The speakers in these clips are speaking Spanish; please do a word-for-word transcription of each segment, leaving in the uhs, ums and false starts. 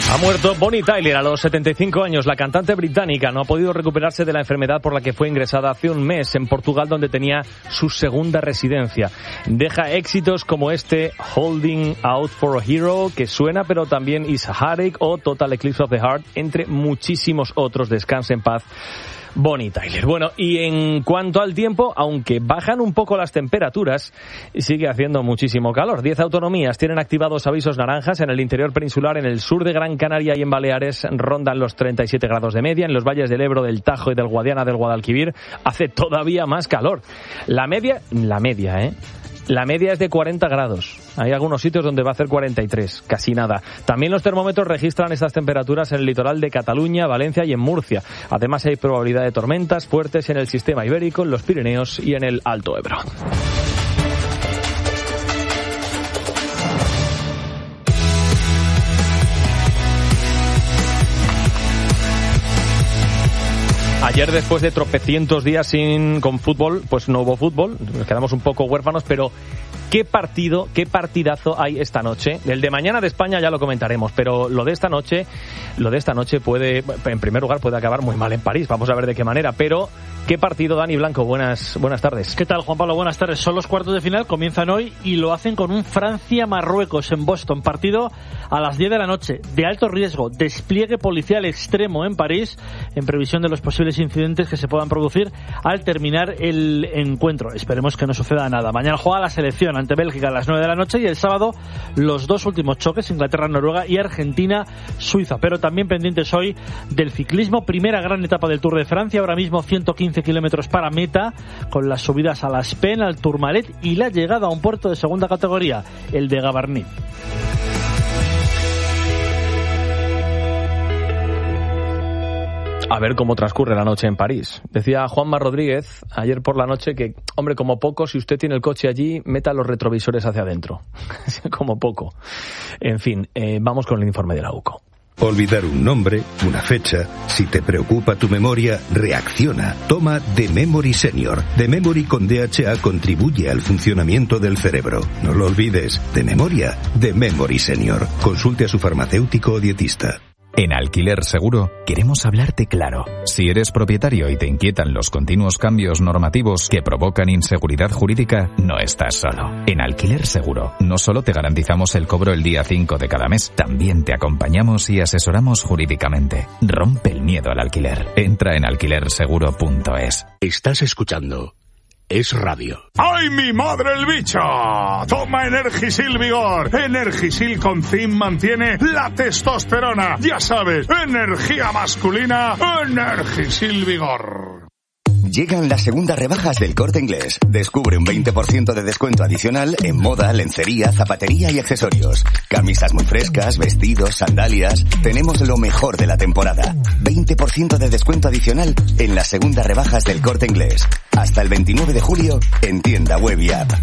Ha muerto Bonnie Tyler a los setenta y cinco años. La cantante británica no ha podido recuperarse de la enfermedad por la que fue ingresada hace un mes en Portugal, donde tenía su segunda residencia. Deja éxitos como este Holding Out for a Hero, que suena, pero también Is a Heartache o Total Eclipse of the Heart, entre muchísimos otros. Descanse en paz, Bonnie Tyler. Bueno, y en cuanto al tiempo, aunque bajan un poco las temperaturas, sigue haciendo muchísimo calor. Diez autonomías tienen activados avisos naranjas. En el interior peninsular, en el sur de Gran Canaria y en Baleares rondan los treinta y siete grados de media. En los valles del Ebro, del Tajo y del Guadiana, del Guadalquivir hace todavía más calor. La media, la media, ¿eh? La media es de cuarenta grados. Hay algunos sitios donde va a hacer cuarenta y tres, casi nada. También los termómetros registran estas temperaturas en el litoral de Cataluña, Valencia y en Murcia. Además hay probabilidad de tormentas fuertes en el sistema ibérico, en los Pirineos y en el Alto Ebro. Ayer, después de tropecientos días sin con fútbol, pues no hubo fútbol, nos quedamos un poco huérfanos, pero qué partido, qué partidazo hay esta noche. El de mañana de España ya lo comentaremos, pero lo de esta noche, lo de esta noche puede, en primer lugar, puede acabar muy mal en París. Vamos a ver de qué manera, pero qué partido, Dani Blanco. Buenas, buenas tardes. ¿Qué tal, Juan Pablo? Buenas tardes. Son los cuartos de final, comienzan hoy y lo hacen con un Francia-Marruecos en Boston. Partido a las diez de la noche, de alto riesgo, despliegue policial extremo en París, en previsión de los posibles incidentes que se puedan producir al terminar el encuentro. Esperemos que no suceda nada. Mañana juega la selección ante Bélgica a las nueve de la noche y el sábado los dos últimos choques, Inglaterra-Noruega y Argentina-Suiza. Pero también pendientes hoy del ciclismo, primera gran etapa del Tour de Francia, ahora mismo ciento quince kilómetros para meta, con las subidas a Las Pen, al Tourmalet y la llegada a un puerto de segunda categoría, el de Gavarnie. A ver cómo transcurre la noche en París. Decía Juanma Rodríguez ayer por la noche que, hombre, como poco, si usted tiene el coche allí, meta los retrovisores hacia adentro. Como poco. En fin, eh, vamos con el informe de la U C O. Olvidar un nombre, una fecha. Si te preocupa tu memoria, reacciona. Toma The Memory Senior. The Memory con D H A contribuye al funcionamiento del cerebro. No lo olvides. De memoria, The Memory Senior. Consulte a su farmacéutico o dietista. En Alquiler Seguro queremos hablarte claro. Si eres propietario y te inquietan los continuos cambios normativos que provocan inseguridad jurídica, no estás solo. En Alquiler Seguro no solo te garantizamos el cobro el día cinco de cada mes, también te acompañamos y asesoramos jurídicamente. Rompe el miedo al alquiler. Entra en alquiler seguro punto es. Estás escuchando Es Radio. ¡Ay, mi madre el bicho! Toma Energisil Vigor. Energisil con zinc mantiene la testosterona. Ya sabes, energía masculina, Energisil Vigor. Llegan las segundas rebajas del Corte Inglés. Descubre un veinte por ciento de descuento adicional en moda, lencería, zapatería y accesorios. Camisas muy frescas, vestidos, sandalias. Tenemos lo mejor de la temporada. veinte por ciento de descuento adicional en las segundas rebajas del Corte Inglés. Hasta el veintinueve de julio en tienda web y app.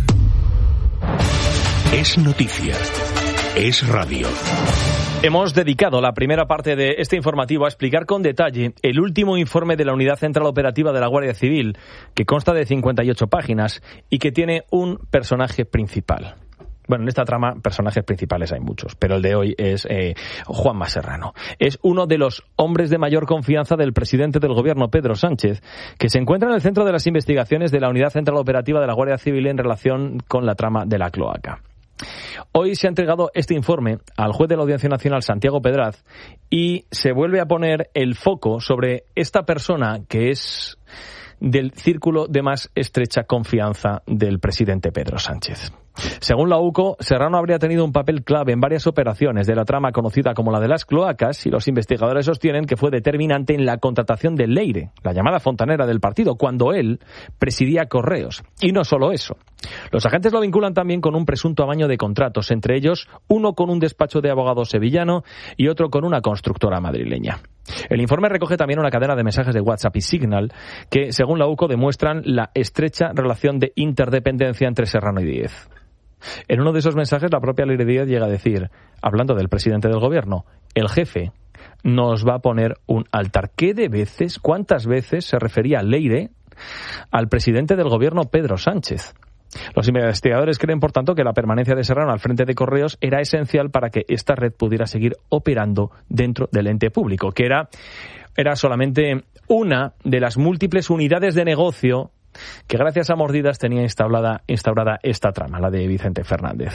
Es noticia. Es radio. Hemos dedicado la primera parte de este informativo a explicar con detalle el último informe de la Unidad Central Operativa de la Guardia Civil, que consta de cincuenta y ocho páginas y que tiene un personaje principal. Bueno, en esta trama personajes principales hay muchos, pero el de hoy es eh, Juanma Serrano. Es uno de los hombres de mayor confianza del presidente del gobierno, Pedro Sánchez, que se encuentra en el centro de las investigaciones de la Unidad Central Operativa de la Guardia Civil en relación con la trama de la cloaca. Hoy se ha entregado este informe al juez de la Audiencia Nacional, Santiago Pedraz, y se vuelve a poner el foco sobre esta persona que es del círculo de más estrecha confianza del presidente Pedro Sánchez. Según la U C O, Serrano habría tenido un papel clave en varias operaciones de la trama conocida como la de las cloacas, y los investigadores sostienen que fue determinante en la contratación de Leire, la llamada fontanera del partido, cuando él presidía Correos. Y no solo eso. Los agentes lo vinculan también con un presunto amaño de contratos, entre ellos uno con un despacho de abogados sevillano y otro con una constructora madrileña. El informe recoge también una cadena de mensajes de WhatsApp y Signal que, según la U C O, demuestran la estrecha relación de interdependencia entre Serrano y Díez. En uno de esos mensajes, la propia Leire Díez llega a decir, hablando del presidente del gobierno, el jefe nos va a poner un altar. ¿Qué de veces, cuántas veces se refería Leire al presidente del gobierno, Pedro Sánchez? Los investigadores creen, por tanto, que la permanencia de Serrano al frente de Correos era esencial para que esta red pudiera seguir operando dentro del ente público, que era, era solamente una de las múltiples unidades de negocio que gracias a mordidas tenía instaurada, instaurada esta trama, la de Vicente Fernández.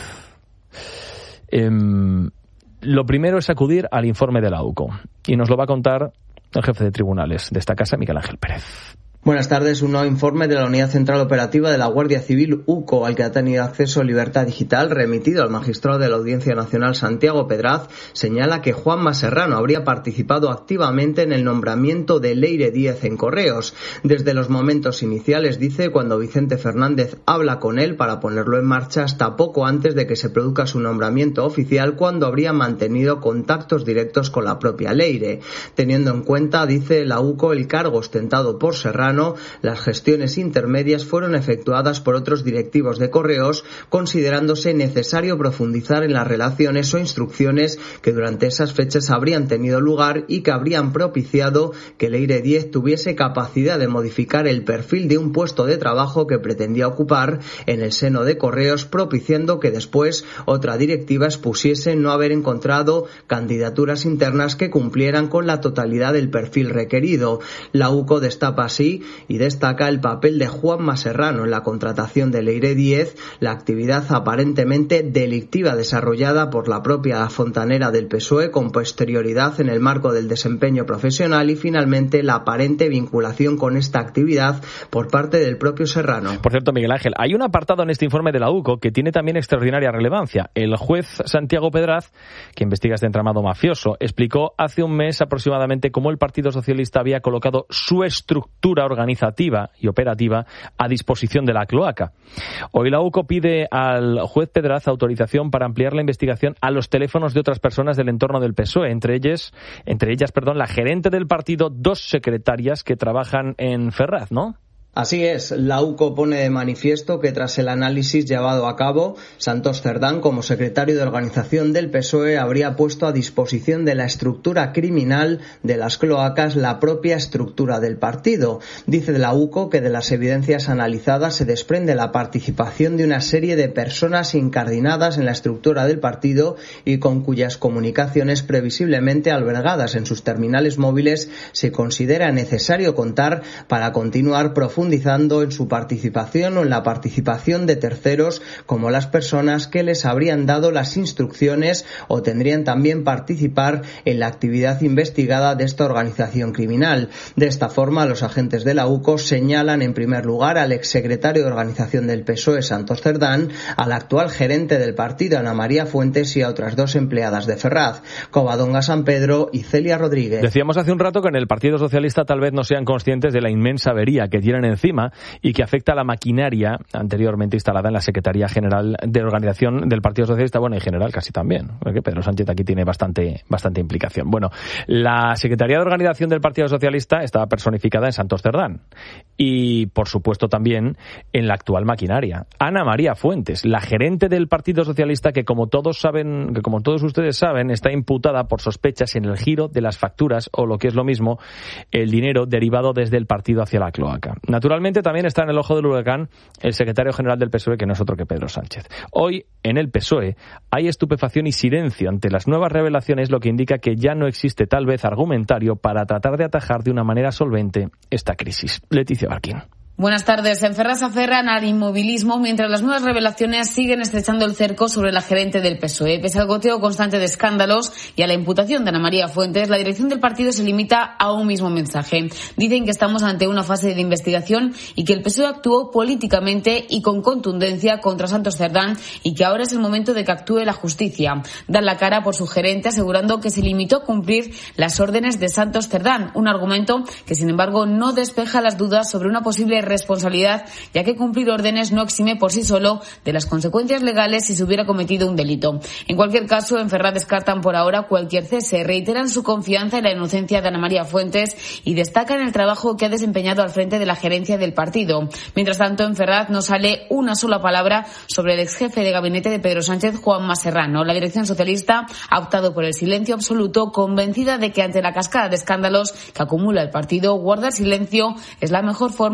Eh, lo primero es acudir al informe de la U C O, y nos lo va a contar el jefe de tribunales de esta casa, Miguel Ángel Pérez. Buenas tardes. Un nuevo informe de la Unidad Central Operativa de la Guardia Civil U C O, al que ha tenido acceso Libertad Digital, remitido al magistrado de la Audiencia Nacional Santiago Pedraz, señala que Juanma Serrano habría participado activamente en el nombramiento de Leire Díez en Correos. Desde los momentos iniciales, dice, cuando Vicente Fernández habla con él para ponerlo en marcha, hasta poco antes de que se produzca su nombramiento oficial, cuando habría mantenido contactos directos con la propia Leire. Teniendo en cuenta, dice la U C O, el cargo ostentado por Serrano, las gestiones intermedias fueron efectuadas por otros directivos de Correos, considerándose necesario profundizar en las relaciones o instrucciones que durante esas fechas habrían tenido lugar y que habrían propiciado que Leire Díez tuviese capacidad de modificar el perfil de un puesto de trabajo que pretendía ocupar en el seno de Correos, propiciando que después otra directiva expusiese no haber encontrado candidaturas internas que cumplieran con la totalidad del perfil requerido. La U C O destapa así y destaca el papel de Juanma Serrano en la contratación de Leire Díez, la actividad aparentemente delictiva desarrollada por la propia fontanera del P S O E con posterioridad en el marco del desempeño profesional y finalmente la aparente vinculación con esta actividad por parte del propio Serrano. Por cierto, Miguel Ángel, hay un apartado en este informe de la U C O que tiene también extraordinaria relevancia. El juez Santiago Pedraz, que investiga este entramado mafioso, explicó hace un mes aproximadamente cómo el Partido Socialista había colocado su estructura organizativa y operativa a disposición de la cloaca. Hoy la U C O pide al juez Pedraz autorización para ampliar la investigación a los teléfonos de otras personas del entorno del P S O E, entre ellas, entre ellas, perdón, la gerente del partido, dos secretarias que trabajan en Ferraz, ¿no? Así es, la U C O pone de manifiesto que tras el análisis llevado a cabo, Santos Cerdán, como secretario de organización del P S O E, habría puesto a disposición de la estructura criminal de las cloacas la propia estructura del partido. Dice la U C O que de las evidencias analizadas se desprende la participación de una serie de personas incardinadas en la estructura del partido y con cuyas comunicaciones previsiblemente albergadas en sus terminales móviles se considera necesario contar para continuar profundizando profundizando en su participación o en la participación de terceros como las personas que les habrían dado las instrucciones o tendrían también participar en la actividad investigada de esta organización criminal. De esta forma, los agentes de la U C O señalan en primer lugar al exsecretario de organización del P S O E, Santos Cerdán, al actual gerente del partido, Ana María Fuentes, y a otras dos empleadas de Ferraz, Covadonga San Pedro y Celia Rodríguez. Decíamos hace un rato que en el Partido Socialista tal vez no sean conscientes de la inmensa avería que tienen encima y que afecta a la maquinaria anteriormente instalada en la Secretaría General de Organización del Partido Socialista, bueno, en general casi también, porque Pedro Sánchez aquí tiene bastante, bastante implicación. Bueno, la Secretaría de Organización del Partido Socialista estaba personificada en Santos Cerdán y, por supuesto, también en la actual maquinaria. Ana María Fuentes, la gerente del Partido Socialista que, como todos saben, que como todos ustedes saben, está imputada por sospechas en el giro de las facturas o, lo que es lo mismo, el dinero derivado desde el partido hacia la cloaca. Naturalmente también está en el ojo del huracán el secretario general del P S O E, que no es otro que Pedro Sánchez. Hoy, en el P S O E, hay estupefacción y silencio ante las nuevas revelaciones, lo que indica que ya no existe tal vez argumentario para tratar de atajar de una manera solvente esta crisis. Leticia Barquín. Buenas tardes. En Ferraz se aferran al inmovilismo mientras las nuevas revelaciones siguen estrechando el cerco sobre la gerente del P S O E. Pese al goteo constante de escándalos y a la imputación de Ana María Fuentes, la dirección del partido se limita a un mismo mensaje. Dicen que estamos ante una fase de investigación y que el P S O E actuó políticamente y con contundencia contra Santos Cerdán y que ahora es el momento de que actúe la justicia. Dan la cara por su gerente asegurando que se limitó a cumplir las órdenes de Santos Cerdán, un argumento que sin embargo no despeja las dudas sobre una posible responsabilidad, ya que cumplir órdenes no exime por sí solo de las consecuencias legales si se hubiera cometido un delito. En cualquier caso, en Ferraz descartan por ahora cualquier cese, reiteran su confianza en la inocencia de Ana María Fuentes y destacan el trabajo que ha desempeñado al frente de la gerencia del partido. Mientras tanto, en Ferraz no sale una sola palabra sobre el exjefe de gabinete de Pedro Sánchez, Juanma Serrano. La dirección socialista ha optado por el silencio absoluto, convencida de que ante la cascada de escándalos que acumula el partido, guardar silencio es la mejor forma de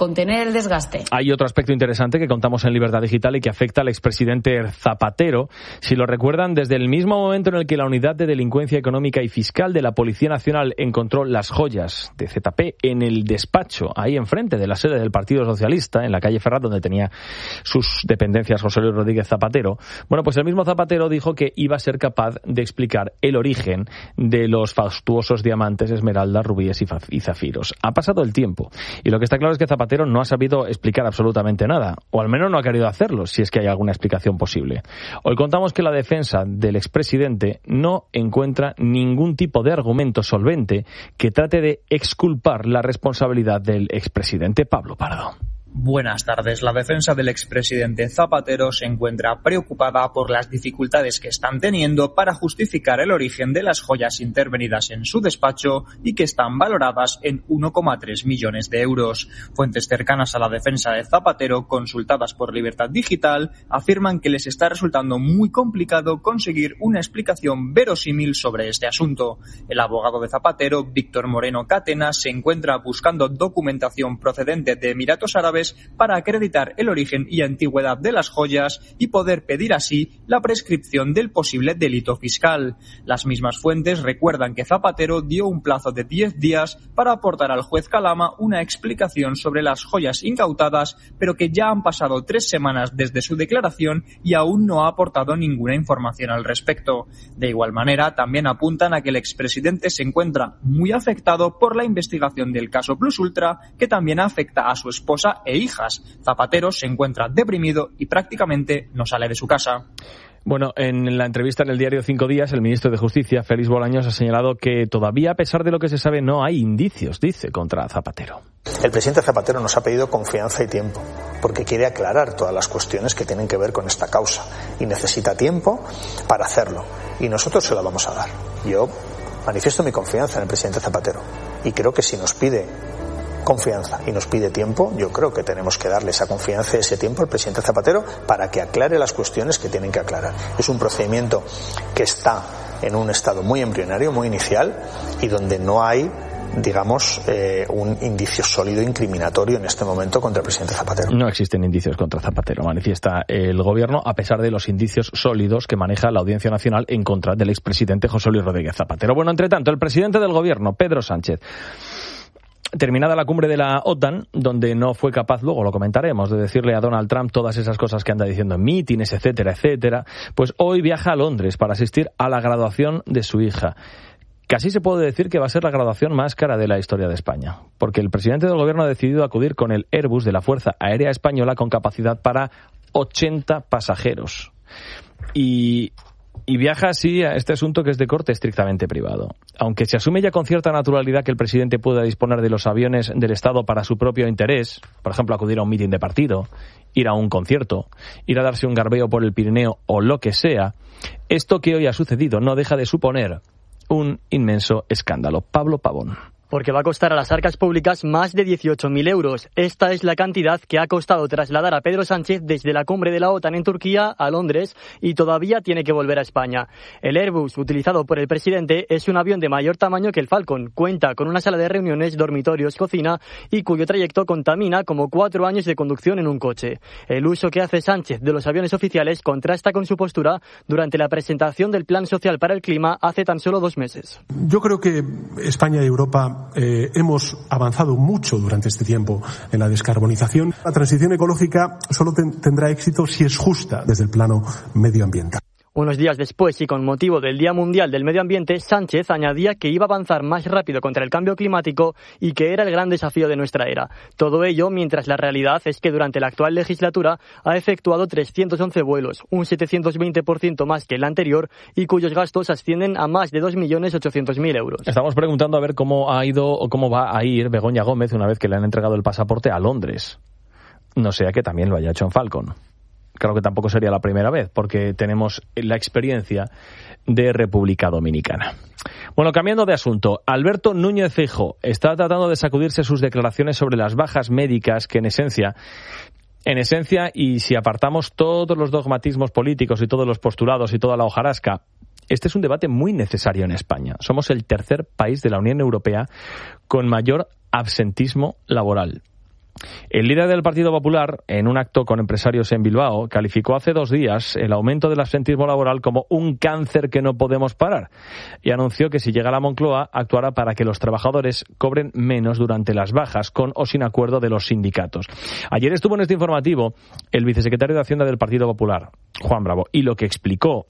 contener el desgaste. Hay otro aspecto interesante que contamos en Libertad Digital y que afecta al expresidente Zapatero. Si lo recuerdan, desde el mismo momento en el que la Unidad de Delincuencia Económica y Fiscal de la Policía Nacional encontró las joyas de Z P en el despacho, ahí enfrente de la sede del Partido Socialista, en la calle Ferrat, donde tenía sus dependencias José Luis Rodríguez Zapatero, bueno, pues el mismo Zapatero dijo que iba a ser capaz de explicar el origen de los fastuosos diamantes, esmeraldas, rubíes y zafiros. Ha pasado el tiempo y lo que está claro es que Zapatero no ha sabido explicar absolutamente nada, o al menos no ha querido hacerlo, si es que hay alguna explicación posible. Hoy contamos que la defensa del expresidente no encuentra ningún tipo de argumento solvente que trate de exculpar la responsabilidad del expresidente Pablo Pardo. Buenas tardes. La defensa del expresidente Zapatero se encuentra preocupada por las dificultades que están teniendo para justificar el origen de las joyas intervenidas en su despacho y que están valoradas en uno coma tres millones de euros. Fuentes cercanas a la defensa de Zapatero, consultadas por Libertad Digital, afirman que les está resultando muy complicado conseguir una explicación verosímil sobre este asunto. El abogado de Zapatero, Víctor Moreno Catena, se encuentra buscando documentación procedente de Emiratos Árabes para acreditar el origen y antigüedad de las joyas y poder pedir así la prescripción del posible delito fiscal. Las mismas fuentes recuerdan que Zapatero dio un plazo de diez días para aportar al juez Calama una explicación sobre las joyas incautadas, pero que ya han pasado tres semanas desde su declaración y aún no ha aportado ninguna información al respecto. De igual manera, también apuntan a que el expresidente se encuentra muy afectado por la investigación del caso Plus Ultra, que también afecta a su esposa e hijas. Zapatero se encuentra deprimido y prácticamente no sale de su casa. Bueno, en la entrevista en el diario Cinco Días, el ministro de Justicia, Félix Bolaños, ha señalado que todavía, a pesar de lo que se sabe, no hay indicios, dice, contra Zapatero. El presidente Zapatero nos ha pedido confianza y tiempo, porque quiere aclarar todas las cuestiones que tienen que ver con esta causa y necesita tiempo para hacerlo. Y nosotros se lo vamos a dar. Yo manifiesto mi confianza en el presidente Zapatero y creo que si nos pide confianza y nos pide tiempo, yo creo que tenemos que darle esa confianza y ese tiempo al presidente Zapatero para que aclare las cuestiones que tienen que aclarar. Es un procedimiento que está en un estado muy embrionario, muy inicial, y donde no hay, digamos, eh, un indicio sólido incriminatorio en este momento contra el presidente Zapatero. No existen indicios contra Zapatero, manifiesta el gobierno, a pesar de los indicios sólidos que maneja la Audiencia Nacional en contra del expresidente José Luis Rodríguez Zapatero. Bueno, entre tanto, el presidente del gobierno, Pedro Sánchez, terminada la cumbre de la OTAN, donde no fue capaz, luego lo comentaremos, de decirle a Donald Trump todas esas cosas que anda diciendo en mítines, etcétera, etcétera, pues hoy viaja a Londres para asistir a la graduación de su hija. Casi se puede decir que va a ser la graduación más cara de la historia de España, porque el presidente del gobierno ha decidido acudir con el Airbus de la Fuerza Aérea Española con capacidad para ochenta pasajeros. Y... Y viaja así a este asunto que es de corte estrictamente privado. Aunque se asume ya con cierta naturalidad que el presidente pueda disponer de los aviones del Estado para su propio interés, por ejemplo, acudir a un mitin de partido, ir a un concierto, ir a darse un garbeo por el Pirineo o lo que sea, esto que hoy ha sucedido no deja de suponer un inmenso escándalo. Pablo Pavón. Porque va a costar a las arcas públicas más de dieciocho mil euros. Esta es la cantidad que ha costado trasladar a Pedro Sánchez desde la cumbre de la OTAN en Turquía a Londres y todavía tiene que volver a España. El Airbus utilizado por el presidente es un avión de mayor tamaño que el Falcon. Cuenta con una sala de reuniones, dormitorios, cocina y cuyo trayecto contamina como cuatro años de conducción en un coche. El uso que hace Sánchez de los aviones oficiales contrasta con su postura durante la presentación del Plan Social para el Clima hace tan solo dos meses. Yo creo que España y Europa Eh, hemos avanzado mucho durante este tiempo en la descarbonización. La transición ecológica solo ten, tendrá éxito si es justa desde el plano medioambiental. Unos días después y con motivo del Día Mundial del Medio Ambiente, Sánchez añadía que iba a avanzar más rápido contra el cambio climático y que era el gran desafío de nuestra era. Todo ello mientras la realidad es que durante la actual legislatura ha efectuado trescientos once vuelos, un setecientos veinte por ciento más que el anterior y cuyos gastos ascienden a más de dos millones ochocientos mil euros. Estamos preguntando a ver cómo ha ido o cómo va a ir Begoña Gómez una vez que le han entregado el pasaporte a Londres. No sea que también lo haya hecho en Falcon. Creo que tampoco sería la primera vez, porque tenemos la experiencia de República Dominicana. Bueno, cambiando de asunto, Alberto Núñez Feijóo está tratando de sacudirse sus declaraciones sobre las bajas médicas que en esencia, en esencia, y si apartamos todos los dogmatismos políticos y todos los postulados y toda la hojarasca, este es un debate muy necesario en España. Somos el tercer país de la Unión Europea con mayor absentismo laboral. El líder del Partido Popular, en un acto con empresarios en Bilbao, calificó hace dos días el aumento del absentismo laboral como un cáncer que no podemos parar y anunció que si llega a la Moncloa actuará para que los trabajadores cobren menos durante las bajas, con o sin acuerdo de los sindicatos. Ayer estuvo en este informativo el vicesecretario de Hacienda del Partido Popular, Juan Bravo, y lo que explicó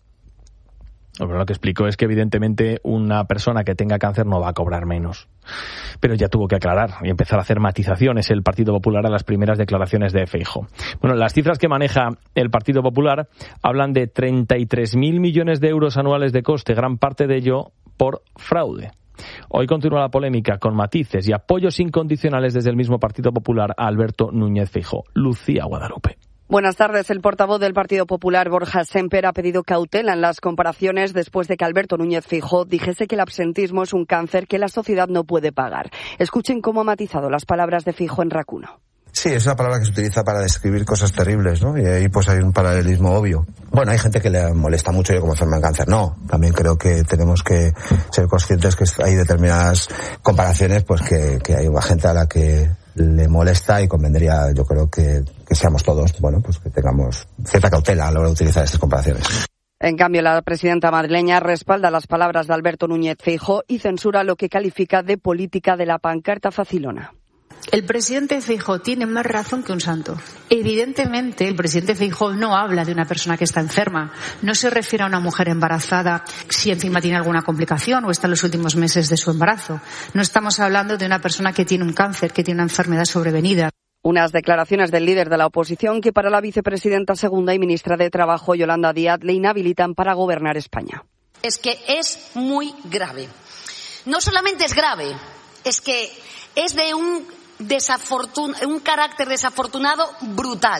Lo que explicó es que evidentemente una persona que tenga cáncer no va a cobrar menos. Pero ya tuvo que aclarar y empezar a hacer matizaciones el Partido Popular a las primeras declaraciones de Feijóo. Bueno, las cifras que maneja el Partido Popular hablan de treinta y tres mil millones de euros anuales de coste, gran parte de ello por fraude. Hoy continúa la polémica con matices y apoyos incondicionales desde el mismo Partido Popular a Alberto Núñez Feijóo. Lucía Guadalupe. Buenas tardes. El portavoz del Partido Popular, Borja Sémper, ha pedido cautela en las comparaciones después de que Alberto Núñez Feijóo dijese que el absentismo es un cáncer que la sociedad no puede pagar. Escuchen cómo ha matizado las palabras de Feijóo en Racuno. Sí, es una palabra que se utiliza para describir cosas terribles, ¿no? Y ahí pues hay un paralelismo obvio. Bueno, hay gente que le molesta mucho yo como enferma en cáncer. No, también creo que tenemos que ser conscientes que hay determinadas comparaciones pues que, que hay una gente a la que le molesta y convendría, yo creo que, que seamos todos, bueno, pues que tengamos cierta cautela a la hora de utilizar estas comparaciones. En cambio, la presidenta madrileña respalda las palabras de Alberto Núñez Feijóo y censura lo que califica de política de la pancarta facilona. El presidente Feijóo tiene más razón que un santo. Evidentemente, el presidente Feijóo no habla de una persona que está enferma. No se refiere a una mujer embarazada si encima tiene alguna complicación o está en los últimos meses de su embarazo. No estamos hablando de una persona que tiene un cáncer, que tiene una enfermedad sobrevenida. Unas declaraciones del líder de la oposición que para la vicepresidenta segunda y ministra de Trabajo, Yolanda Díaz, le inhabilitan para gobernar España. Es que es muy grave. No solamente es grave, es que es de un Desafortun- un carácter desafortunado brutal.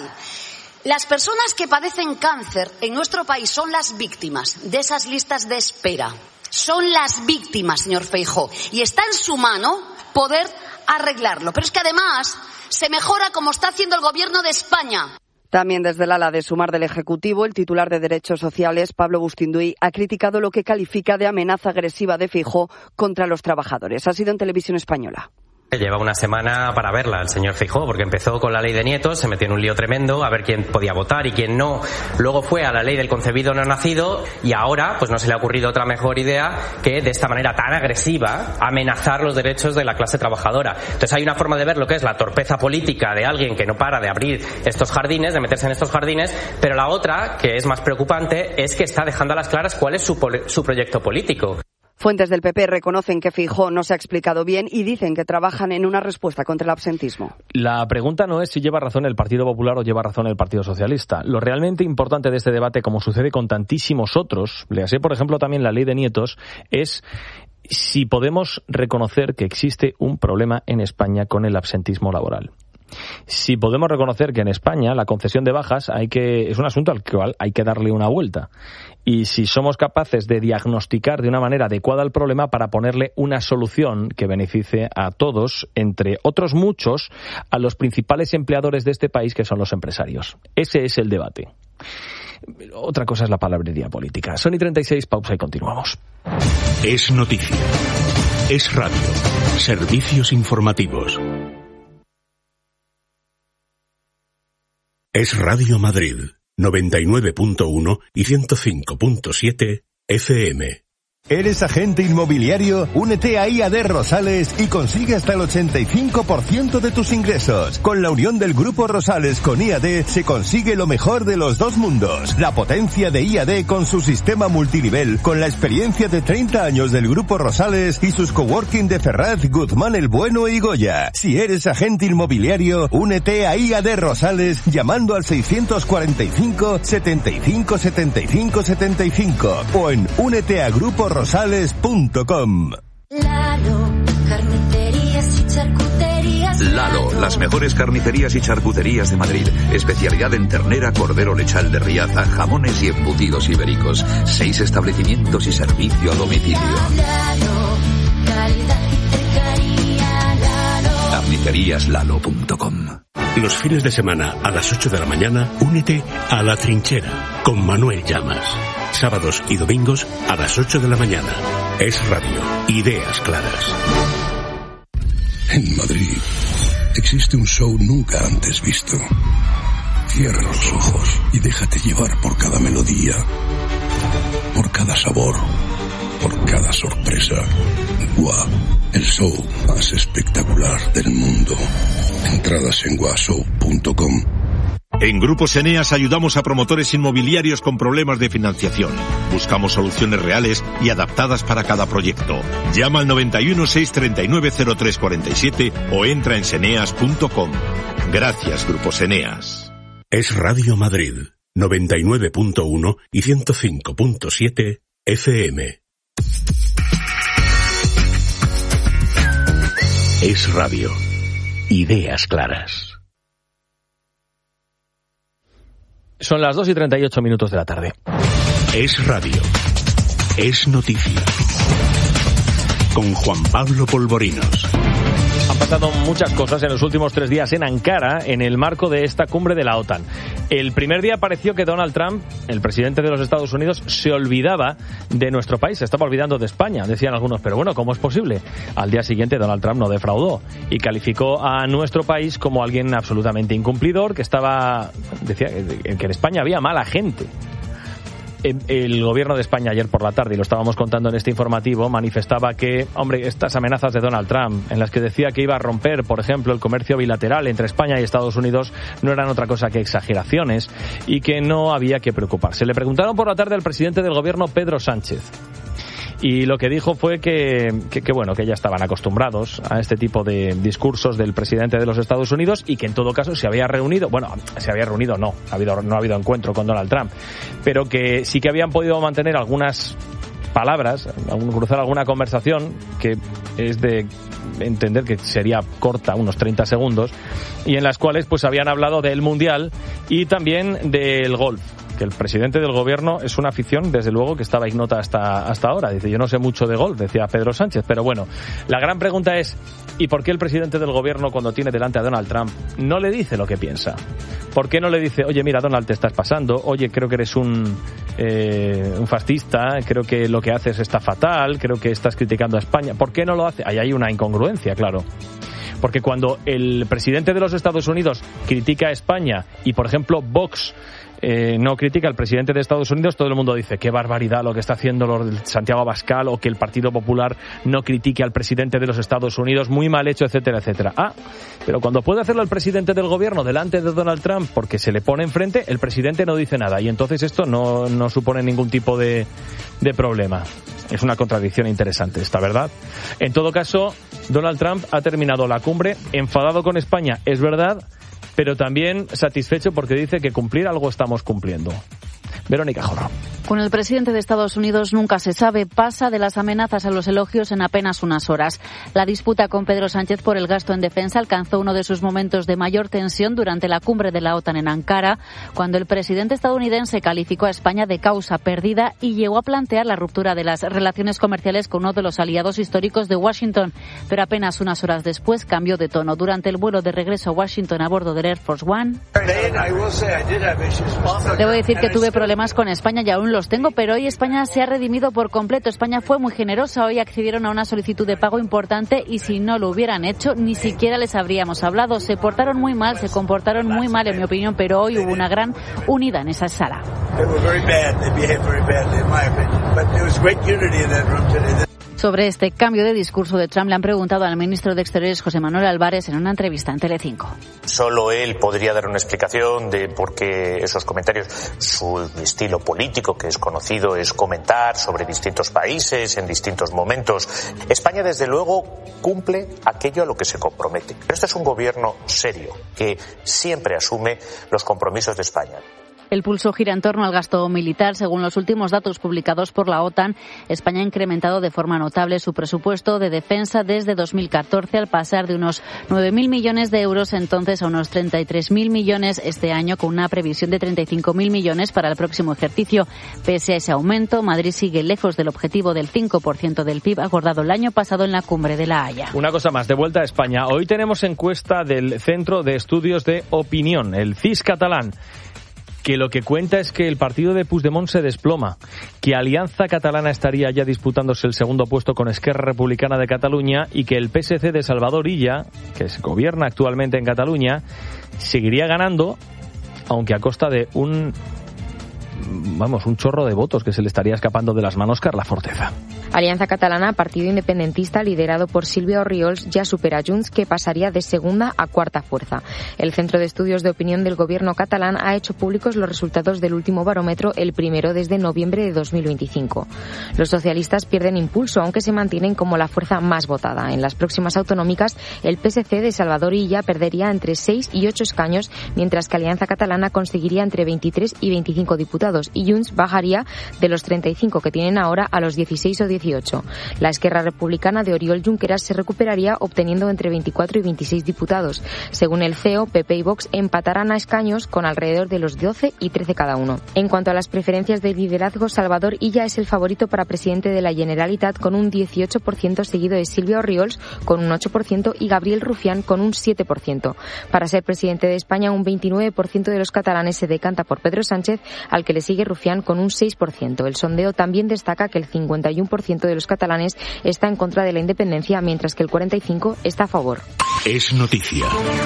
Las personas que padecen cáncer en nuestro país son las víctimas de esas listas de espera. Son las víctimas, señor Feijóo, y está en su mano poder arreglarlo. Pero es que además se mejora como está haciendo el Gobierno de España. También desde el ala de Sumar del Ejecutivo, el titular de Derechos Sociales, Pablo Bustinduy, ha criticado lo que califica de amenaza agresiva de Feijóo contra los trabajadores. Ha sido en Televisión Española. Lleva una semana para verla el señor Feijóo, porque empezó con la ley de nietos, se metió en un lío tremendo a ver quién podía votar y quién no. Luego fue a la ley del concebido no nacido y ahora pues no se le ha ocurrido otra mejor idea que de esta manera tan agresiva amenazar los derechos de la clase trabajadora. Entonces hay una forma de ver lo que es la torpeza política de alguien que no para de abrir estos jardines, de meterse en estos jardines, pero la otra, que es más preocupante, es que está dejando a las claras cuál es su, su proyecto político. Fuentes del P P reconocen que Feijóo no se ha explicado bien y dicen que trabajan en una respuesta contra el absentismo. La pregunta no es si lleva razón el Partido Popular o lleva razón el Partido Socialista. Lo realmente importante de este debate, como sucede con tantísimos otros, léase por ejemplo también la ley de nietos, es si podemos reconocer que existe un problema en España con el absentismo laboral. Si podemos reconocer que en España la concesión de bajas hay que es un asunto al cual hay que darle una vuelta. Y si somos capaces de diagnosticar de una manera adecuada el problema para ponerle una solución que beneficie a todos, entre otros muchos, a los principales empleadores de este país, que son los empresarios. Ese es el debate. Otra cosa es la palabrería política. Son y treinta y seis, pausa y continuamos. Es noticia. Es radio. Servicios informativos. Es Radio Madrid, noventa y nueve punto uno y ciento cinco punto siete F M. ¿Eres agente inmobiliario? Únete a I A D Rosales y consigue hasta el ochenta y cinco por ciento de tus ingresos. Con la unión del Grupo Rosales con I A D se consigue lo mejor de los dos mundos. La potencia de I A D con su sistema multinivel, con la experiencia de treinta años del Grupo Rosales y sus coworking de Ferraz, Guzmán el Bueno y Goya. Si eres agente inmobiliario, únete a I A D Rosales llamando al seiscientos cuarenta y cinco, setenta y cinco, setenta y cinco, setenta y cinco o en únete a Grupo Rosales punto com. Lalo, carnicerías y charcuterías. Lalo, las mejores carnicerías y charcuterías de Madrid. Especialidad en ternera, cordero lechal de Riaza, jamones y embutidos ibéricos. Seis establecimientos y servicio a domicilio. Lalo, calidad y cercanía. Lalo. carnicerías lalo punto com. Los fines de semana a las ocho de la mañana, únete a La Trinchera con Manuel Llamas. Sábados y domingos a las ocho de la mañana. Es radio. Ideas claras. En Madrid existe un show nunca antes visto. Cierra los ojos y déjate llevar por cada melodía, por cada sabor, por cada sorpresa. Gua, el show más espectacular del mundo. Entradas en guashow punto com. En Grupos Eneas ayudamos a promotores inmobiliarios con problemas de financiación. Buscamos soluciones reales y adaptadas para cada proyecto. Llama al noventa y uno, seiscientos treinta y nueve, cero tres cuarenta y siete o entra en seneas punto com. Gracias, Grupos Eneas. Es Radio Madrid, noventa y nueve punto uno y ciento cinco punto siete F M. Es radio. Ideas claras. Son las dos y treinta y ocho minutos de la tarde. Es radio. Es noticia. Con Juan Pablo Polvorinos. Han pasado muchas cosas en los últimos tres días en Ankara en el marco de esta cumbre de la OTAN. El primer día pareció que Donald Trump, el presidente de los Estados Unidos, se olvidaba de nuestro país, se estaba olvidando de España, decían algunos, pero bueno, ¿cómo es posible? Al día siguiente Donald Trump no defraudó y calificó a nuestro país como alguien absolutamente incumplidor, que estaba, decía que en España había mala gente. El gobierno de España ayer por la tarde, y lo estábamos contando en este informativo, manifestaba que, hombre, estas amenazas de Donald Trump, en las que decía que iba a romper, por ejemplo, el comercio bilateral entre España y Estados Unidos, no eran otra cosa que exageraciones y que no había que preocuparse. Le preguntaron por la tarde al presidente del gobierno, Pedro Sánchez. Y lo que dijo fue que, que, que, bueno, que ya estaban acostumbrados a este tipo de discursos del presidente de los Estados Unidos y que en todo caso se había reunido, bueno, se había reunido no, ha habido, no ha habido encuentro con Donald Trump, pero que sí que habían podido mantener algunas palabras, cruzar alguna conversación que es de entender que sería corta, unos treinta segundos, y en las cuales pues habían hablado del Mundial y también del golf. Que el presidente del gobierno es una afición, desde luego, que estaba ignota hasta, hasta ahora. Dice, yo no sé mucho de golf, decía Pedro Sánchez. Pero bueno, la gran pregunta es, ¿y por qué el presidente del gobierno, cuando tiene delante a Donald Trump, no le dice lo que piensa? ¿Por qué no le dice, oye, mira, Donald, te estás pasando, oye, creo que eres un, eh, un fascista, creo que lo que haces está fatal, creo que estás criticando a España? ¿Por qué no lo hace? Ahí hay una incongruencia, claro. Porque cuando el presidente de los Estados Unidos critica a España y, por ejemplo, Vox Eh, no critica al presidente de Estados Unidos, todo el mundo dice qué barbaridad lo que está haciendo Santiago Abascal, o que el Partido Popular no critique al presidente de los Estados Unidos, muy mal hecho, etcétera, etcétera. Ah, pero cuando puede hacerlo el presidente del gobierno delante de Donald Trump porque se le pone enfrente, el presidente no dice nada y entonces esto no, no supone ningún tipo de, de problema. Es una contradicción interesante esta, ¿verdad? En todo caso, Donald Trump ha terminado la cumbre enfadado con España, es verdad, pero también satisfecho porque dice que cumplir algo estamos cumpliendo. Verónica Jorro. Con el presidente de Estados Unidos nunca se sabe, pasa de las amenazas a los elogios en apenas unas horas. La disputa con Pedro Sánchez por el gasto en defensa alcanzó uno de sus momentos de mayor tensión durante la cumbre de la OTAN en Ankara, cuando el presidente estadounidense calificó a España de causa perdida y llegó a plantear la ruptura de las relaciones comerciales con uno de los aliados históricos de Washington. Pero apenas unas horas después cambió de tono. Durante el vuelo de regreso a Washington a bordo del Air Force One, debo decir que tuve problemas con España y aún los tengo, pero hoy España se ha redimido por completo. España fue muy generosa, hoy accedieron a una solicitud de pago importante y si no lo hubieran hecho ni siquiera les habríamos hablado. Se portaron muy mal, se comportaron muy mal en mi opinión, pero hoy hubo una gran unidad en esa sala. Sobre este cambio de discurso de Trump le han preguntado al ministro de Exteriores, José Manuel Álvarez, en una entrevista en Telecinco. Solo él podría dar una explicación de por qué esos comentarios. Su estilo político, que es conocido, es comentar sobre distintos países en distintos momentos. España, desde luego, cumple aquello a lo que se compromete. Pero este es un gobierno serio, que siempre asume los compromisos de España. El pulso gira en torno al gasto militar. Según los últimos datos publicados por la OTAN, España ha incrementado de forma notable su presupuesto de defensa desde dos mil catorce, al pasar de unos nueve mil millones de euros entonces a unos treinta y tres mil millones este año, con una previsión de treinta y cinco mil millones para el próximo ejercicio. Pese a ese aumento, Madrid sigue lejos del objetivo del cinco por ciento del P I B acordado el año pasado en la cumbre de La Haya. Una cosa más, de vuelta a España. Hoy tenemos encuesta del Centro de Estudios de Opinión, el C I S catalán, que lo que cuenta es que el partido de Puigdemont se desploma, que Alianza Catalana estaría ya disputándose el segundo puesto con Esquerra Republicana de Cataluña y que el P S C de Salvador Illa, que gobierna actualmente en Cataluña, seguiría ganando, aunque a costa de un... vamos, un chorro de votos que se le estaría escapando de las manos Carla Forteza. Alianza Catalana, partido independentista liderado por Sílvia Orriols, ya supera a Junts, que pasaría de segunda a cuarta fuerza. El Centro de Estudios de Opinión del Gobierno catalán ha hecho públicos los resultados del último barómetro, el primero desde noviembre de dos mil veinticinco. Los socialistas pierden impulso, aunque se mantienen como la fuerza más votada. En las próximas autonómicas, el P S C de Salvador Illa perdería entre seis y ocho escaños, mientras que Alianza Catalana conseguiría entre veintitrés y veinticinco diputados, y Junts bajaría de los treinta y cinco que tienen ahora a los dieciséis o dieciocho. La Esquerra Republicana de Oriol Junqueras se recuperaría obteniendo entre veinticuatro y veintiséis diputados. Según el C E O, P P y Vox empatarán a escaños con alrededor de los doce y trece cada uno. En cuanto a las preferencias de liderazgo, Salvador Illa es el favorito para presidente de la Generalitat con un dieciocho por ciento, seguido de Sílvia Orriols con un ocho por ciento y Gabriel Rufián con un siete por ciento. Para ser presidente de España, un veintinueve por ciento de los catalanes se decanta por Pedro Sánchez, al que le sigue Rufián con un seis por ciento. El sondeo también destaca que el cincuenta y uno por ciento de los catalanes está en contra de la independencia, mientras que el cuarenta y cinco por ciento está a favor. Es noticia.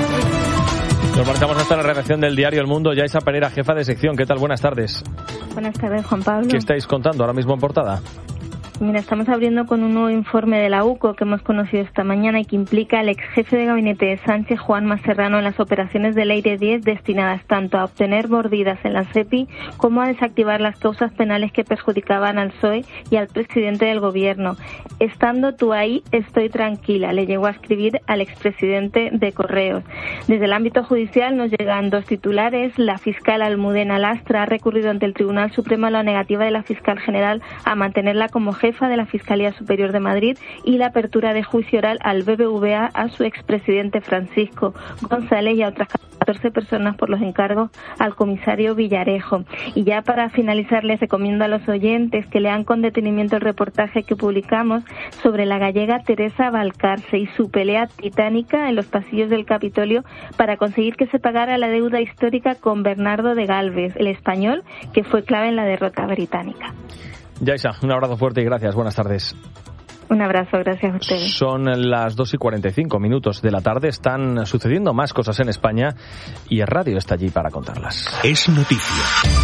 Nos marchamos hasta la redacción del diario El Mundo. Yaisa Pereira, jefa de sección. ¿Qué tal? Buenas tardes. Buenas tardes, Juan Pablo. ¿Qué estáis contando ahora mismo en portada? Mira, estamos abriendo con un nuevo informe de la U C O que hemos conocido esta mañana y que implica al ex jefe de gabinete de Sánchez, Juanma Serrano, en las operaciones del Eire diez destinadas tanto a obtener mordidas en la SEPI como a desactivar las causas penales que perjudicaban al P S O E y al presidente del gobierno. Estando tú ahí, estoy tranquila, le llegó a escribir al expresidente de Correos. Desde el ámbito judicial nos llegan dos titulares. La fiscal Almudena Lastra ha recurrido ante el Tribunal Supremo a la negativa de la fiscal general a mantenerla como jefe de la Fiscalía Superior de Madrid y la apertura de juicio oral al B B V A a su expresidente Francisco González y a otras catorce personas por los encargos al comisario Villarejo. Y ya para finalizar, les recomiendo a los oyentes que lean con detenimiento el reportaje que publicamos sobre la gallega Teresa Valcarce y su pelea titánica en los pasillos del Capitolio para conseguir que se pagara la deuda histórica con Bernardo de Galvez, el español que fue clave en la derrota británica. Yaisa, un abrazo fuerte y gracias. Buenas tardes. Un abrazo, gracias a ustedes. Son las dos y cuarenta y cinco minutos de la tarde. Están sucediendo más cosas en España y el radio está allí para contarlas. Es noticia.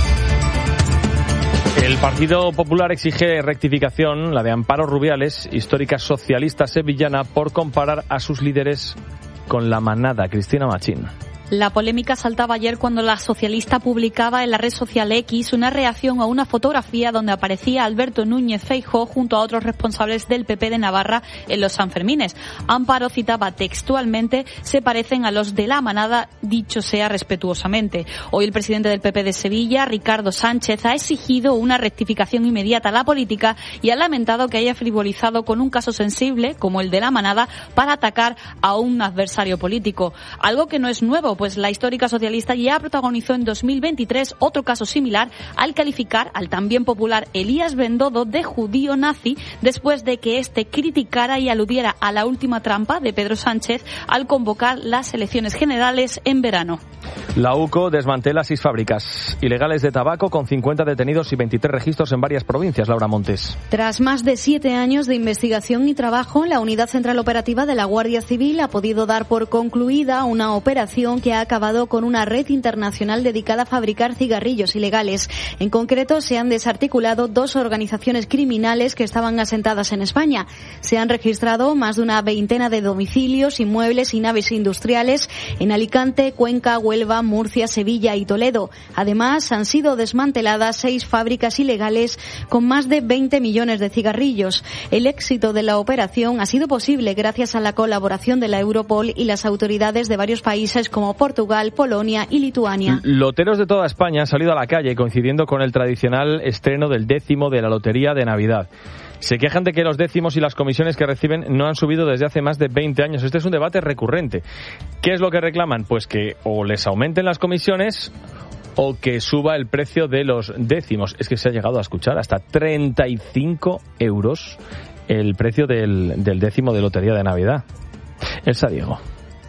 El Partido Popular exige rectificación, la de Amparo Rubiales, histórica socialista sevillana, por comparar a sus líderes con la manada. Cristina Machín. La polémica saltaba ayer cuando la socialista publicaba en la red social X una reacción a una fotografía donde aparecía Alberto Núñez Feijóo junto a otros responsables del P P de Navarra en los Sanfermines. Amparo citaba textualmente: se parecen a los de la manada, dicho sea respetuosamente. Hoy el presidente del P P de Sevilla, Ricardo Sánchez, ha exigido una rectificación inmediata a la política y ha lamentado que haya frivolizado con un caso sensible como el de la manada para atacar a un adversario político. Algo que no es nuevo, pues la histórica socialista ya protagonizó en dos mil veintitrés otro caso similar al calificar al también popular Elías Bendodo de judío nazi después de que éste criticara y aludiera a la última trampa de Pedro Sánchez al convocar las elecciones generales en verano. La U C O desmantela seis fábricas ilegales de tabaco con cincuenta detenidos y veintitrés registros en varias provincias. Laura Montes. Tras más de siete años de investigación y trabajo, la Unidad Central Operativa de la Guardia Civil ha podido dar por concluida una operación que ha acabado con una red internacional dedicada a fabricar cigarrillos ilegales. En concreto, se han desarticulado dos organizaciones criminales que estaban asentadas en España. Se han registrado más de una veintena de domicilios, inmuebles y naves industriales en Alicante, Cuenca, Huelva, Murcia, Sevilla y Toledo. Además, han sido desmanteladas seis fábricas ilegales con más de veinte millones de cigarrillos. El éxito de la operación ha sido posible gracias a la colaboración de la Europol y las autoridades de varios países como Portugal, Polonia y Lituania. Loteros de toda España han salido a la calle coincidiendo con el tradicional estreno del décimo de la Lotería de Navidad. Se quejan de que los décimos y las comisiones que reciben no han subido desde hace más de veinte años. Este es un debate recurrente. ¿Qué es lo que reclaman? Pues que o les aumenten las comisiones o que suba el precio de los décimos. Es que se ha llegado a escuchar hasta treinta y cinco euros el precio del, del décimo de Lotería de Navidad. Elsa Diego.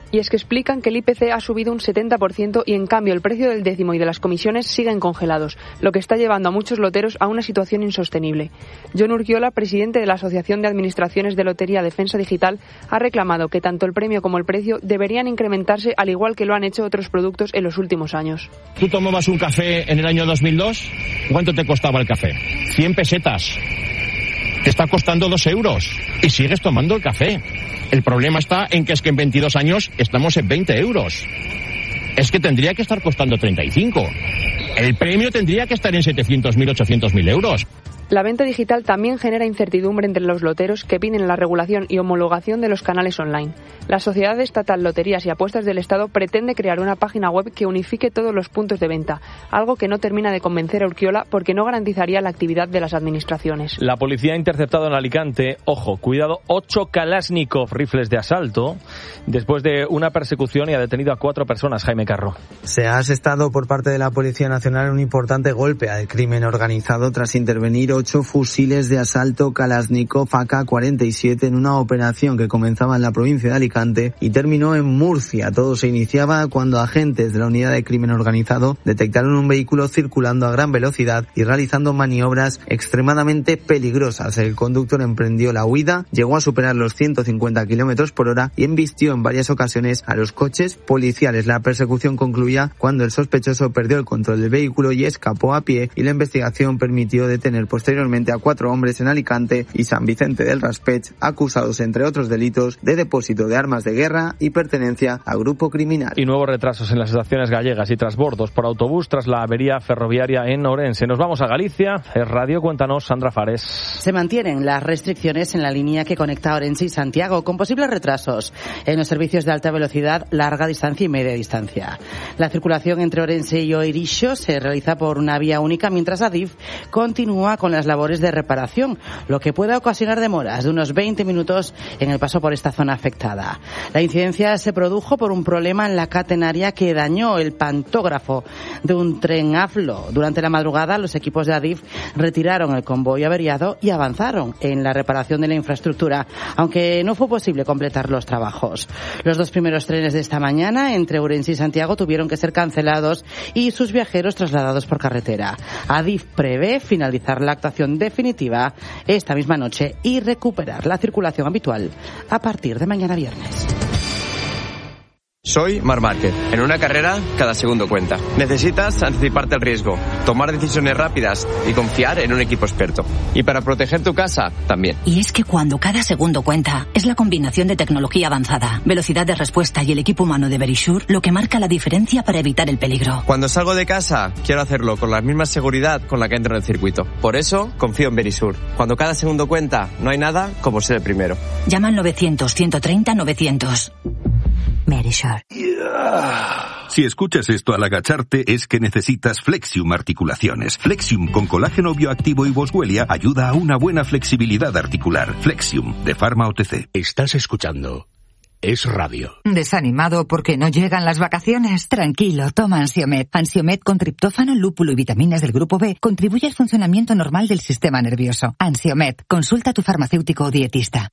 Y es que explican que el I P C ha subido un setenta por ciento y en cambio el precio del décimo y de las comisiones siguen congelados, lo que está llevando a muchos loteros a una situación insostenible. John Urquiola, presidente de la Asociación de Administraciones de Lotería Defensa Digital, ha reclamado que tanto el premio como el precio deberían incrementarse al igual que lo han hecho otros productos en los últimos años. ¿Tú tomabas un café en el año dos mil dos? ¿Cuánto te costaba el café? cien pesetas. Te está costando dos euros y sigues tomando el café. El problema está en que es que en veintidós años estamos en veinte euros. Es que tendría que estar costando treinta y cinco. El premio tendría que estar en setecientos mil, ochocientos mil euros. La venta digital también genera incertidumbre entre los loteros que piden la regulación y homologación de los canales online. La Sociedad Estatal Loterías y Apuestas del Estado pretende crear una página web que unifique todos los puntos de venta, algo que no termina de convencer a Urquiola porque no garantizaría la actividad de las administraciones. La policía ha interceptado en Alicante, ojo, cuidado, ocho Kalashnikov rifles de asalto después de una persecución y ha detenido a cuatro personas. Jaime Carro. Se ha asestado por parte de la Policía Nacional un importante golpe al crimen organizado tras intervenir ocho fusiles de asalto Kalashnikov A K cuarenta y siete en una operación que comenzaba en la provincia de Alicante y terminó en Murcia. Todo se iniciaba cuando agentes de la unidad de crimen organizado detectaron un vehículo circulando a gran velocidad y realizando maniobras extremadamente peligrosas. El conductor emprendió la huida, llegó a superar los ciento cincuenta kilómetros por hora y embistió en varias ocasiones a los coches policiales. La persecución concluía cuando el sospechoso perdió el control del vehículo y escapó a pie, y la investigación permitió detener posteriormente a cuatro hombres en Alicante y San Vicente del Raspech, acusados entre otros delitos de depósito de armas de guerra y pertenencia a grupo criminal. Y nuevos retrasos en las estaciones gallegas y transbordos por autobús tras la avería ferroviaria en Orense. Nos vamos a Galicia. Es Radio, cuéntanos, Sandra Fares. Se mantienen las restricciones en la línea que conecta Orense y Santiago, con posibles retrasos en los servicios de alta velocidad, larga distancia y media distancia. La circulación entre Orense y Oirixo se realiza por una vía única, mientras Adif continúa con las labores de reparación, lo que puede ocasionar demoras de unos veinte minutos en el paso por esta zona afectada. La incidencia se produjo por un problema en la catenaria que dañó el pantógrafo de un tren AFLO. Durante la madrugada, los equipos de Adif retiraron el convoy averiado y avanzaron en la reparación de la infraestructura, aunque no fue posible completar los trabajos. Los dos primeros trenes de esta mañana entre Ourense y Santiago tuvieron que ser cancelados y sus viajeros trasladados por carretera. Adif prevé finalizar la actuación definitiva esta misma noche y recuperar la circulación habitual a partir de mañana viernes. Soy Marc Márquez. En una carrera, cada segundo cuenta. Necesitas anticiparte al riesgo, tomar decisiones rápidas y confiar en un equipo experto. Y para proteger tu casa, también. Y es que cuando cada segundo cuenta, es la combinación de tecnología avanzada, velocidad de respuesta y el equipo humano de Verisure lo que marca la diferencia para evitar el peligro. Cuando salgo de casa, quiero hacerlo con la misma seguridad con la que entro en el circuito. Por eso, confío en Verisure. Cuando cada segundo cuenta, no hay nada como ser el primero. Llama al novecientos, ciento treinta, novecientos. Verisure. Si escuchas esto al agacharte es que necesitas Flexium Articulaciones. Flexium con colágeno bioactivo y boswellia ayuda a una buena flexibilidad articular. Flexium, de Pharma O T C. Estás escuchando Es Radio. ¿Desanimado porque no llegan las vacaciones? Tranquilo, toma Ansiomed. Ansiomed con triptófano, lúpulo y vitaminas del grupo B contribuye al funcionamiento normal del sistema nervioso. Ansiomed, consulta a tu farmacéutico o dietista.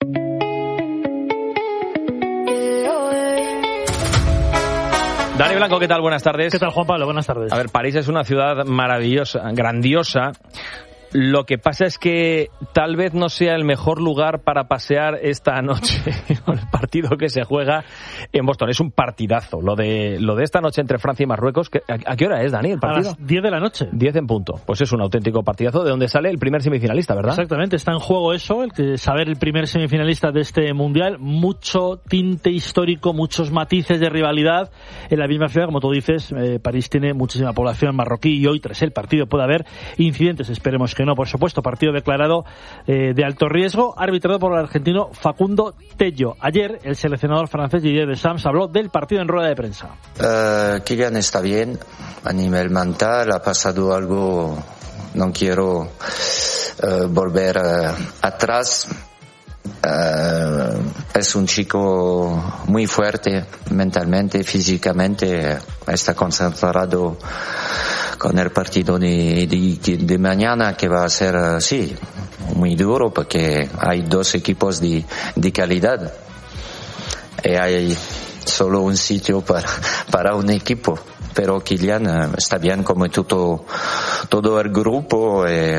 Dani Blanco, ¿qué tal? Buenas tardes. ¿Qué tal, Juan Pablo? Buenas tardes. A ver, París es una ciudad maravillosa, grandiosa. Lo que pasa es que tal vez no sea el mejor lugar para pasear esta noche con el partido que se juega en Boston. Es un partidazo. Lo de lo de esta noche entre Francia y Marruecos. ¿A, a qué hora es, Dani, el partido? A las diez de la noche. diez en punto. Pues es un auténtico partidazo de donde sale el primer semifinalista, ¿verdad? Exactamente. Está en juego eso, el que saber el primer semifinalista de este Mundial. Mucho tinte histórico, muchos matices de rivalidad en la misma ciudad. Como tú dices, eh, París tiene muchísima población marroquí y hoy, tras el partido, puede haber incidentes. Esperemos que no, por supuesto. Partido declarado eh, de alto riesgo, arbitrado por el argentino Facundo Tello. Ayer, el seleccionador francés Didier Deschamps habló del partido en rueda de prensa. Uh, Kylian está bien a nivel mental, ha pasado algo, no quiero uh, volver uh, atrás. Uh, es un chico muy fuerte mentalmente, físicamente, está concentrado con el partido de, de, de mañana, que va a ser, uh, sí, muy duro, porque hay dos equipos de, de calidad y hay solo un sitio para, para un equipo. Pero Kylian eh, está bien como todo, todo el grupo, eh,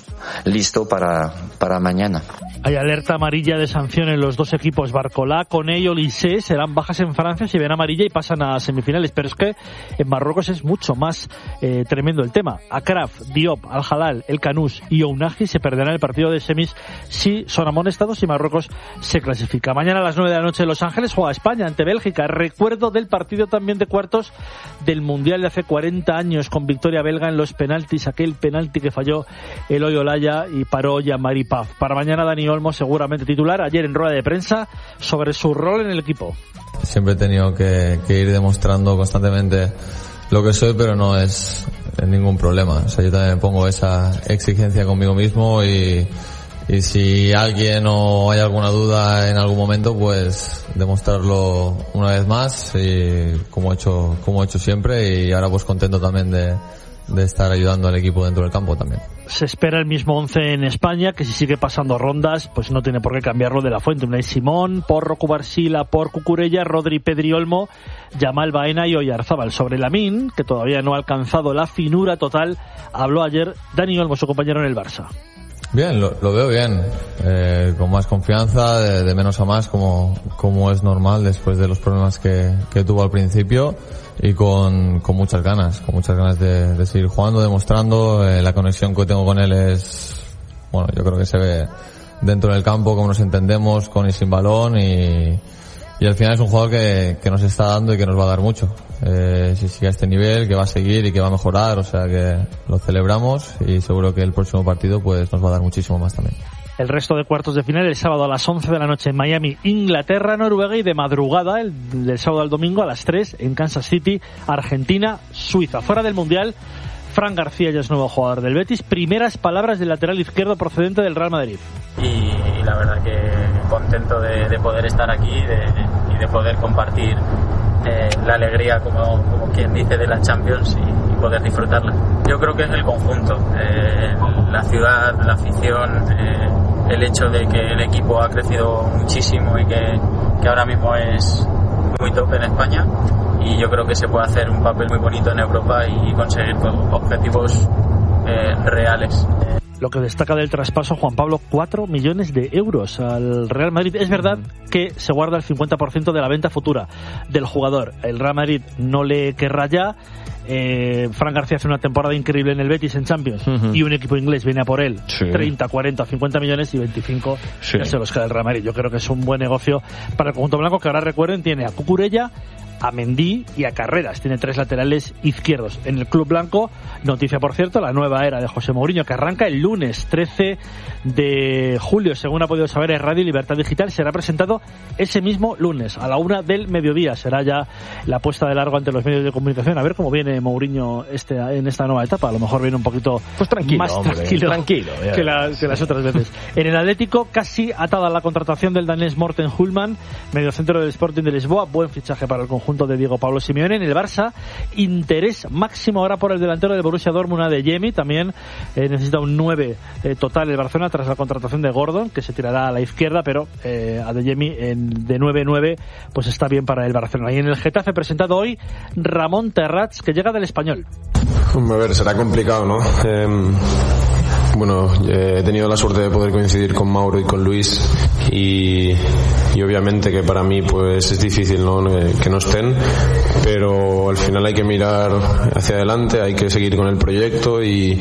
listo para, para mañana. Hay alerta amarilla de sanción en los dos equipos. Barcolá, Koné y Olise serán bajas en Francia si ven amarilla y pasan a semifinales. Pero es que en Marruecos es mucho más eh, tremendo el tema. Akraf, Diop, Al-Halal, El Canous y Ounahi se perderán el partido de semis si son amonestados y Marruecos se clasifica. Mañana a las nueve de la noche en Los Ángeles juega España ante Bélgica. Recuerdo del partido también de cuartos del Mundial de hace cuarenta años con victoria belga en los penaltis. Aquel penalti que falló Eloy Olaya y paró Jean-Marie Paf. Para mañana Dani Olmo seguramente titular, ayer en rueda de prensa sobre su rol en el equipo. Siempre he tenido que, que ir demostrando constantemente lo que soy, pero no es ningún problema. O sea, yo también pongo esa exigencia conmigo mismo y, y si alguien o hay alguna duda en algún momento, pues demostrarlo una vez más y como he hecho, como he hecho siempre, y ahora pues contento también de, de estar ayudando al equipo dentro del campo también. Se espera el mismo once en España, que si sigue pasando rondas, pues no tiene por qué cambiarlo de la fuente. Unai Simón, Porro, Cubarsila, Por Cucurella, Rodri, Pedri Olmo, Yamal Baena y Oyarzábal. Sobre Lamine, que todavía no ha alcanzado la finura total, habló ayer Dani Olmo, su compañero en el Barça. Bien, lo, lo veo bien, eh, con más confianza, de, de menos a más, como, como es normal después de los problemas que, que tuvo al principio, y con, con muchas ganas, con muchas ganas de, de seguir jugando, demostrando. Eh, la conexión que tengo con él es, bueno, yo creo que se ve dentro del campo, cómo nos entendemos, con y sin balón, y, y al final es un jugador que, que nos está dando y que nos va a dar mucho. Eh, si sigue a este nivel, que va a seguir y que va a mejorar, o sea que lo celebramos y seguro que el próximo partido pues nos va a dar muchísimo más también. El resto de cuartos de final el sábado a las once de la noche en Miami, Inglaterra, Noruega, y de madrugada el, del sábado al domingo a las tres en Kansas City, Argentina, Suiza. Fuera del Mundial, Fran García ya es nuevo jugador del Betis. Primeras palabras del lateral izquierdo procedente del Real Madrid. Y, y la verdad que contento de, de poder estar aquí de, y de poder compartir eh, la alegría, como, como quien dice, de la Champions y, y poder disfrutarla. Yo creo que es el conjunto, eh, la ciudad, la afición, eh, el hecho de que el equipo ha crecido muchísimo y que, que ahora mismo es muy top en España, y yo creo que se puede hacer un papel muy bonito en Europa y conseguir objetivos eh, reales. Lo que destaca del traspaso, Juan Pablo, cuatro millones de euros al Real Madrid. Es verdad que se guarda el cincuenta por ciento de la venta futura del jugador. El Real Madrid no le querrá ya. Eh, Fran García hace una temporada increíble en el Betis en Champions, uh-huh. y un equipo inglés viene a por él, sí. treinta, cuarenta, cincuenta millones, y veinticinco sí. ya se los queda el Real Madrid. Yo creo que es un buen negocio para el conjunto blanco, que ahora recuerden tiene a Cucurella, a Mendy y a Carreras. Tiene tres laterales izquierdos en el club blanco. Noticia, por cierto, la nueva era de José Mourinho, que arranca el lunes trece de julio, según ha podido saber en Radio Libertad Digital. Será presentado ese mismo lunes a la una del mediodía. Será ya la puesta de largo ante los medios de comunicación. A ver cómo viene Mourinho este, en esta nueva etapa. A lo mejor viene un poquito pues tranquilo, más hombre, tranquilo, tranquilo que, la, que las otras veces. En el Atlético, casi atada la contratación del danés Morten Hulman, mediocentro del Sporting de Lisboa. Buen fichaje para el conjunto de Diego Pablo Simeone. En el Barça, interés máximo ahora por el delantero de Borussia Dortmund, Adeyemi. También eh, necesita un nueve eh, total el Barcelona tras la contratación de Gordon, que se tirará a la izquierda, pero eh, Adeyemi en, de nueve nueve pues está bien para el Barcelona. Y en el Getafe, presentado hoy Ramón Terrats, que llega del Español. A ver, será complicado, ¿no? Eh... Bueno, he tenido la suerte de poder coincidir con Mauro y con Luis, y, y obviamente que para mí pues es difícil, ¿no?, que no estén, pero al final hay que mirar hacia adelante, hay que seguir con el proyecto, y,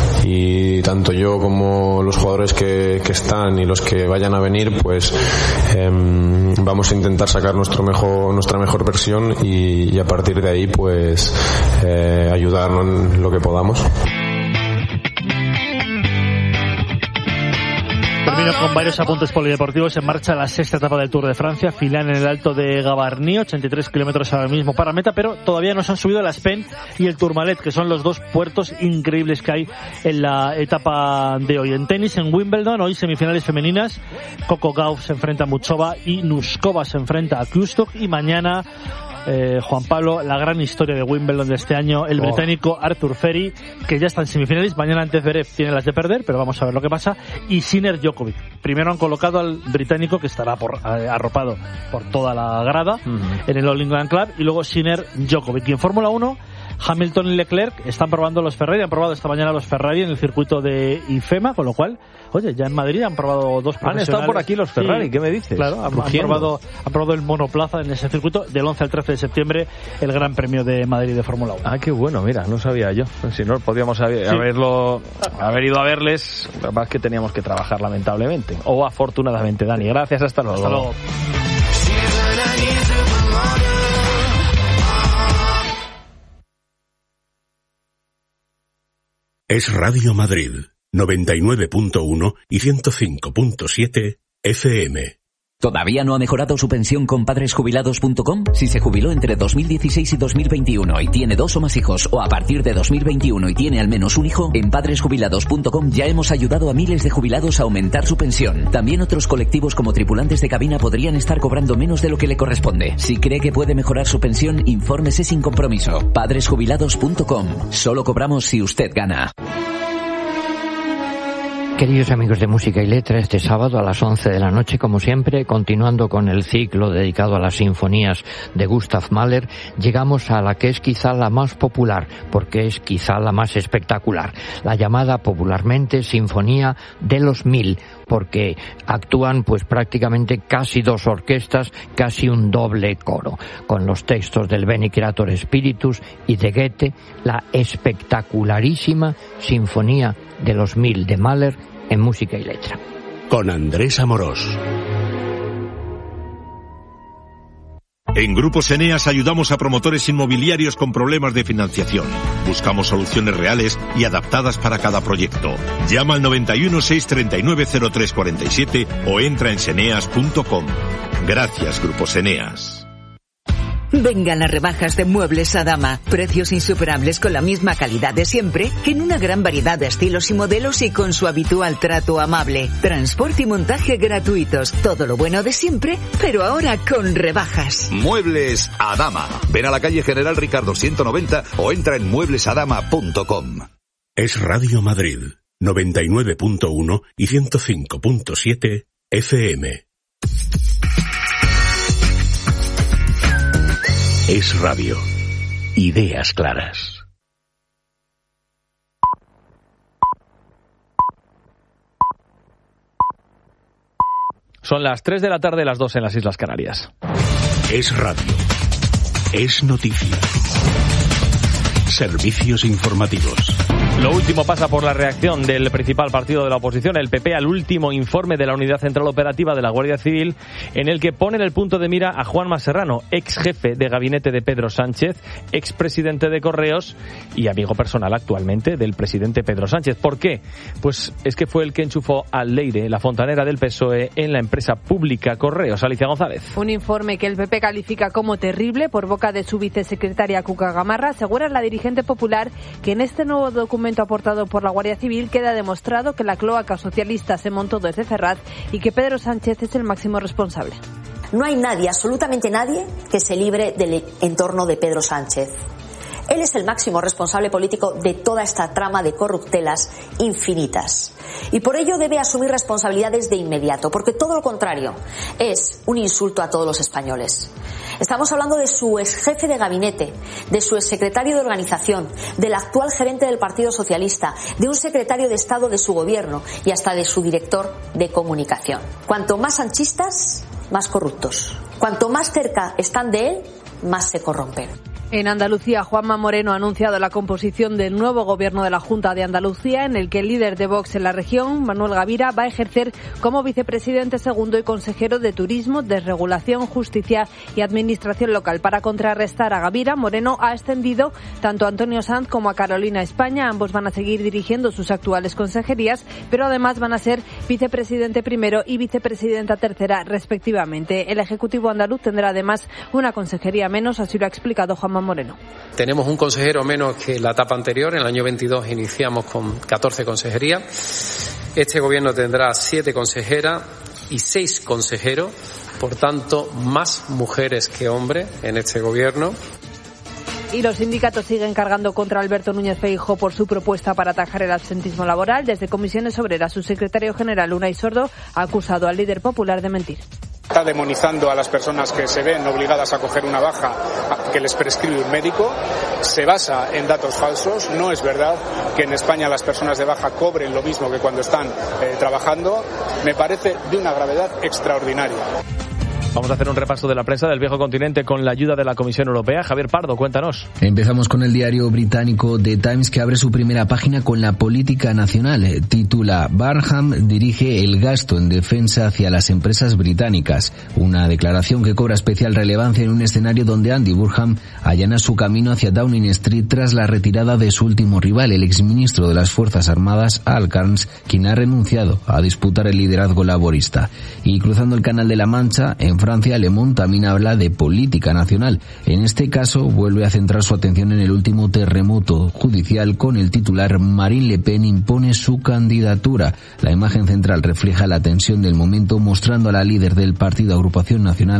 y tanto yo como los jugadores que, que están y los que vayan a venir, pues eh, vamos a intentar sacar nuestro mejor, nuestra mejor versión, y, y a partir de ahí pues eh, ayudarnos en lo que podamos. Termino con varios apuntes polideportivos. En marcha la sexta etapa del Tour de Francia, final en el Alto de Gavarnie, ochenta y tres kilómetros ahora mismo para meta, pero todavía no se han subido el Aspen y el Tourmalet, que son los dos puertos increíbles que hay en la etapa de hoy. En tenis, en Wimbledon, hoy semifinales femeninas, Coco Gauff se enfrenta a Muchova y Nuskova se enfrenta a Kustok, y mañana eh, Juan Pablo, la gran historia de Wimbledon de este año, el oh. británico Arthur Feri, que ya está en semifinales. Mañana ante Zverev tiene las de perder, pero vamos a ver lo que pasa. Y Sinner Djokovic. Primero han colocado al británico, que estará por, eh, arropado por toda la grada, uh-huh. en el All England Club, y luego Sinner Djokovic. Y en Fórmula uno, Hamilton y Leclerc están probando los Ferrari, han probado esta mañana los Ferrari en el circuito de IFEMA, con lo cual, oye, ya en Madrid han probado dos profesionales. Han estado por aquí los Ferrari, sí, ¿qué me dices? Claro, han, han, probado, han probado el monoplaza en ese circuito del once al trece de septiembre, el Gran Premio de Madrid de Fórmula uno. Ah, qué bueno, mira, no sabía yo. Si no, podíamos haber, sí. haberlo, haber ido a verles, la verdad es que teníamos que trabajar lamentablemente. O afortunadamente, Dani. Gracias, hasta luego. Hasta luego. Es Radio Madrid, noventa y nueve punto uno y ciento cinco punto siete F M. ¿Todavía no ha mejorado su pensión con padres jubilados punto com? Si se jubiló entre dos mil dieciséis y dos mil veintiuno y tiene dos o más hijos, o a partir de dos mil veintiuno y tiene al menos un hijo, en padres jubilados punto com ya hemos ayudado a miles de jubilados a aumentar su pensión. También otros colectivos como tripulantes de cabina podrían estar cobrando menos de lo que le corresponde. Si cree que puede mejorar su pensión, infórmese sin compromiso. padres jubilados punto com. Solo cobramos si usted gana. Queridos amigos de Música y Letra, este sábado a las once de la noche, como siempre, continuando con el ciclo dedicado a las sinfonías de Gustav Mahler, llegamos a la que es quizá la más popular, porque es quizá la más espectacular, la llamada popularmente Sinfonía de los Mil, porque actúan pues prácticamente casi dos orquestas, casi un doble coro, con los textos del Beni Creator Spiritus y de Goethe, la espectacularísima Sinfonía de los Mil de Mahler en Música y Letra. Con Andrés Amorós. En Grupos Eneas ayudamos a promotores inmobiliarios con problemas de financiación. Buscamos soluciones reales y adaptadas para cada proyecto. Llama al noventa y uno, seiscientos treinta y nueve, cero tres cuarenta y siete o entra en seneas punto com. Gracias, Grupos Eneas. Vengan las rebajas de Muebles Adama. Precios insuperables con la misma calidad de siempre, en una gran variedad de estilos y modelos y con su habitual trato amable. Transporte y montaje gratuitos. Todo lo bueno de siempre, pero ahora con rebajas. Muebles Adama. Ven a la calle General Ricardo ciento noventa o entra en muebles adama punto com. Es Radio Madrid, noventa y nueve punto uno y ciento cinco punto siete F M. Es radio. Ideas claras. Son las tres de la tarde, las dos en las Islas Canarias. Es radio. Es noticia. Servicios informativos. Lo último pasa por la reacción del principal partido de la oposición, el P P, al último informe de la Unidad Central Operativa de la Guardia Civil, en el que pone en el punto de mira a Juanma Serrano, ex jefe de gabinete de Pedro Sánchez, ex presidente de Correos y amigo personal actualmente del presidente Pedro Sánchez. ¿Por qué? Pues es que fue el que enchufó al Leire, la fontanera del P S O E, en la empresa pública Correos. Alicia González. Un informe que el P P califica como terrible por boca de su vicesecretaria Cuca Gamarra, asegura la dirigente popular que en este nuevo documento aportado por la Guardia Civil queda demostrado que la cloaca socialista se montó desde Ferraz y que Pedro Sánchez es el máximo responsable. No hay nadie, absolutamente nadie, que se libre del entorno de Pedro Sánchez. Él es el máximo responsable político de toda esta trama de corruptelas infinitas. Y por ello debe asumir responsabilidades de inmediato, porque todo lo contrario es un insulto a todos los españoles. Estamos hablando de su ex jefe de gabinete, de su ex secretario de organización, del actual gerente del Partido Socialista, de un secretario de Estado de su gobierno y hasta de su director de comunicación. Cuanto más sanchistas, más corruptos. Cuanto más cerca están de él, más se corrompen. En Andalucía, Juanma Moreno ha anunciado la composición del nuevo gobierno de la Junta de Andalucía, en el que el líder de Vox en la región, Manuel Gavira, va a ejercer como vicepresidente segundo y consejero de Turismo, Desregulación, Justicia y Administración Local. Para contrarrestar a Gavira, Moreno ha extendido tanto a Antonio Sanz como a Carolina España. Ambos van a seguir dirigiendo sus actuales consejerías, pero además van a ser vicepresidente primero y vicepresidenta tercera, respectivamente. El Ejecutivo andaluz tendrá además una consejería menos, así lo ha explicado Juanma Moreno. Tenemos un consejero menos que la etapa anterior. En el año veintidós iniciamos con catorce consejerías. Este gobierno tendrá siete consejeras y seis consejeros, por tanto, más mujeres que hombres en este gobierno. Y los sindicatos siguen cargando contra Alberto Núñez Feijóo por su propuesta para atajar el absentismo laboral. Desde Comisiones Obreras, su secretario general, Unai Sordo, ha acusado al líder popular de mentir. Está demonizando a las personas que se ven obligadas a coger una baja que les prescribe un médico. Se basa en datos falsos. No es verdad que en España las personas de baja cobren lo mismo que cuando están eh, trabajando. Me parece de una gravedad extraordinaria. Vamos a hacer un repaso de la prensa del viejo continente con la ayuda de la Comisión Europea. Javier Pardo, cuéntanos. Empezamos con el diario británico The Times, que abre su primera página con la política nacional. Titula: Barham dirige el gasto en defensa hacia las empresas británicas. Una declaración que cobra especial relevancia en un escenario donde Andy Burnham allana su camino hacia Downing Street tras la retirada de su último rival, el exministro de las Fuerzas Armadas, Al Cairns, quien ha renunciado a disputar el liderazgo laborista. Y cruzando el Canal de la Mancha, en Francia, Le Monde también habla de política nacional. En este caso, vuelve a centrar su atención en el último terremoto judicial con el titular: Marine Le Pen impone su candidatura. La imagen central refleja la tensión del momento, mostrando a la líder del partido Agrupación Nacional